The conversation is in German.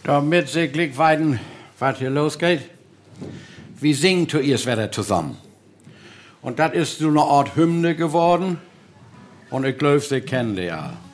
Damit Sie gleich weiden, was hier losgeht, wir singen zuerst wieder zusammen. Und das ist so eine Art Hymne geworden. Und ich glaube, Sie kennen die ja.